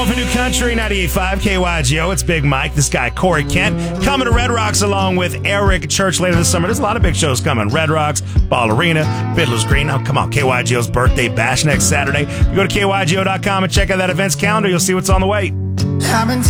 For New Country 98.5 KYGO, it's Big Mike. This guy, Corey Kent, coming to Red Rocks along with Eric Church later this summer. There's a lot of big shows coming. Red Rocks, Ball Arena, Fiddler's Green. Now, come on, KYGO's birthday bash next Saturday. You go to KYGO.com and check out that events calendar. You'll see what's on the way.